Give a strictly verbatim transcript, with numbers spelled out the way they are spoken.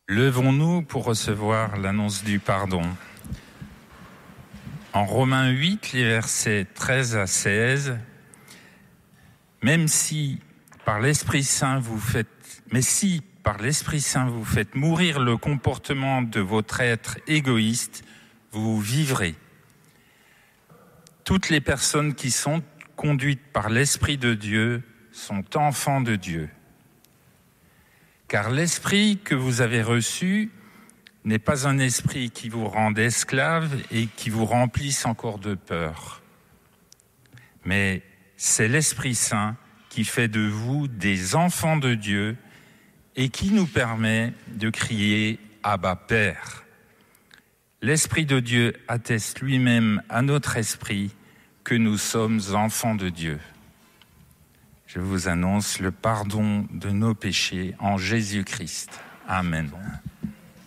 Levons-nous pour recevoir l'annonce du pardon. En Romains huit, les versets treize à seize, même si par l'Esprit Saint vous faites, mais si par l'Esprit Saint vous faites mourir le comportement de votre être égoïste, vous vivrez. Toutes les personnes qui sont conduites par l'Esprit de Dieu sont enfants de Dieu. Car l'esprit que vous avez reçu n'est pas un esprit qui vous rende esclave et qui vous remplisse encore de peur. Mais c'est l'Esprit Saint qui fait de vous des enfants de Dieu et qui nous permet de crier « Abba, Père ». L'Esprit de Dieu atteste lui-même à notre esprit que nous sommes enfants de Dieu. Je vous annonce le pardon de nos péchés en Jésus-Christ. Amen.